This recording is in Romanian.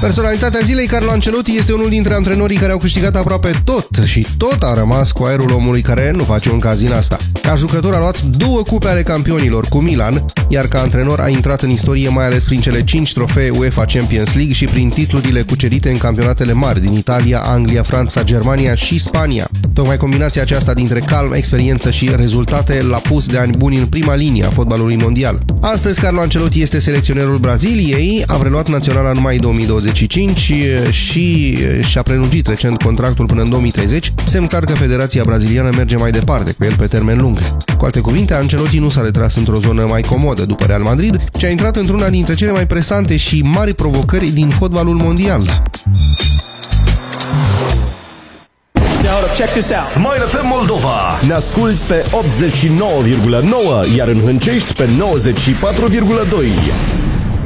Personalitatea zilei, Carlo Ancelotti, este unul dintre antrenorii care au câștigat aproape tot și tot a rămas cu aerul omului care nu face un caz din asta. Ca jucător a luat 2 cupe ale campionilor cu Milan, iar ca antrenor a intrat în istorie mai ales prin cele 5 trofee UEFA Champions League și prin titlurile cucerite în campionatele mari din Italia, Anglia, Franța, Germania și Spania. Tocmai combinația aceasta dintre calm, experiență și rezultate l-a pus de ani buni în prima linie a fotbalului mondial. Astăzi, Carlo Ancelotti este selecționerul Braziliei, a preluat naționala în mai 2025 și și-a prelungit recent contractul până în 2030, semn clar că Federația Braziliană merge mai departe cu el pe termen lung. Cu alte cuvinte, Ancelotti nu s-a retras într-o zonă mai comodă după Real Madrid, ci a intrat într-una dintre cele mai presante și mari provocări din fotbalul mondial. Check this out. Smile FM Moldova. Ne asculți pe 89,9, iar în Hâncești pe 94,2.